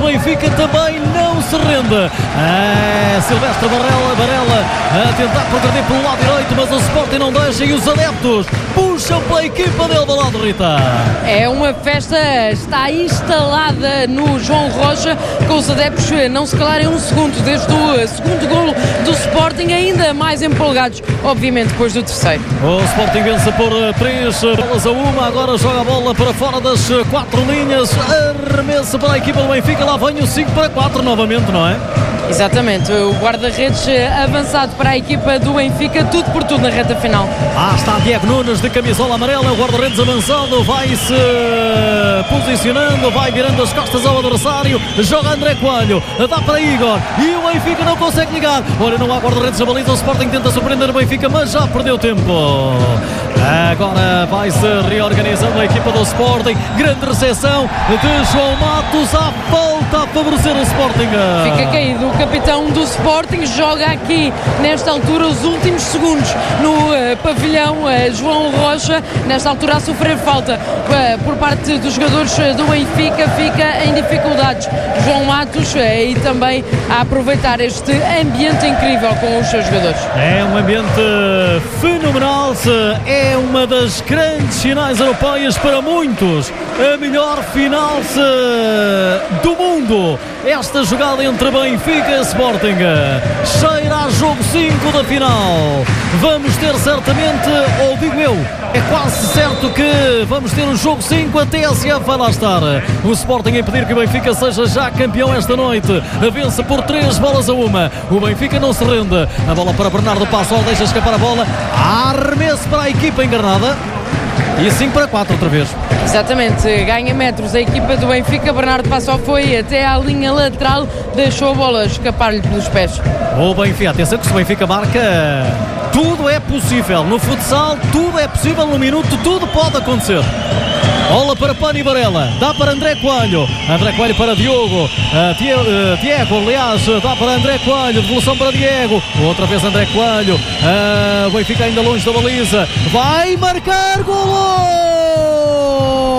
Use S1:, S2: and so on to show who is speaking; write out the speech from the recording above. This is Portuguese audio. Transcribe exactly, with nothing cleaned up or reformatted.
S1: Benfica também não se rende. É Silvestre Varela, Varela a tentar progredir pelo lado direito, mas o Sporting não deixa e os adeptos puxam pela equipa dele do lado, Rita.
S2: É uma festa, está instalada no João Rocha, com os adeptos não se calarem um segundo, desde o segundo golo do Sporting, ainda mais empolgados, obviamente, depois do terceiro.
S1: O Sporting vence por três bolas a uma, agora joga a bola para fora das quatro linhas, arremessa para a equipa do Benfica, lá vem o cinco para quatro novamente, não é?
S2: Exatamente, o guarda-redes avançado para a equipa do Benfica, tudo por tudo na reta final.
S1: Ah, está Diego Nunes de camisola amarela, o guarda-redes avançado, vai-se posicionando, vai virando as costas ao adversário, joga André Coelho, dá para Igor, e o Benfica não consegue ligar. Olha, não há guarda-redes na baliza, o Sporting tenta surpreender o Benfica, mas já perdeu tempo. Agora vai-se reorganizando a equipa do Sporting, grande recepção de João Matos, à volta a favorecer o Sporting.
S2: Fica caído o capitão do Sporting, joga aqui nesta altura os últimos segundos no uh, pavilhão uh, João Rocha, nesta altura a sofrer falta uh, por parte dos jogadores do Benfica, fica em dificuldades João Matos uh, e também a aproveitar este ambiente incrível com os seus jogadores.
S1: É um ambiente fenomenal, é uma das grandes finais europeias para muitos, a melhor final do mundo, esta jogada entre Benfica e Sporting, cheira a jogo cinco da final. Vamos ter certamente, ou digo eu, é quase certo que vamos ter o jogo cinco, a T S F vai lá estar. O Sporting a impedir que o Benfica seja já campeão esta noite, vence por três bolas a uma, o Benfica não se rende, a bola para Bernardo Passol, deixa escapar a bola, arremesso para a equipa encarnada. E cinco para quatro outra vez.
S2: Exatamente, ganha metros a equipa do Benfica. Bernardo Passol foi até à linha lateral, deixou a bola escapar-lhe pelos pés.
S1: O Benfica, atenção que se o Benfica marca, tudo é possível. No futsal, tudo é possível, no minuto, tudo pode acontecer. Bola para Pani Varela, dá para André Coelho, André Coelho para Diogo, uh, Diego, uh, Diego, aliás, dá para André Coelho, devolução para Diego, outra vez André Coelho, uh, o Benfica ainda longe da baliza, vai marcar golo!